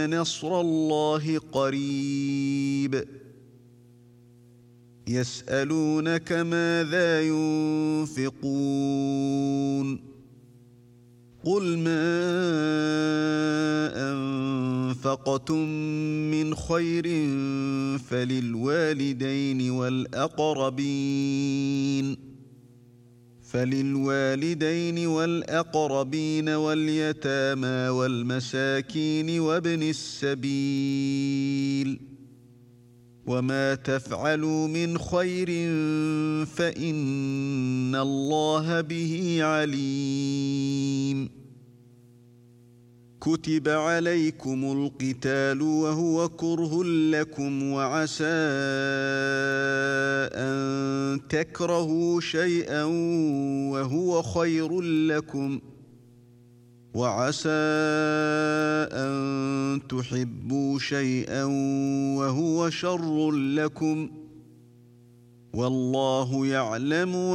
إن نصر الله قريب يسألونك ماذا ينفقون قل ما أنفقتم من خير فللوالدين والأقربين واليتامى والمساكين وابن السبيل وما تفعلوا من خير فإن الله به عليم كتب عليكم القتال وهو كره لكم وعسى أن تكرهوا شيئا وهو خير لكم وعسى أن تحبوا شيئا وهو شر لكم والله يعلم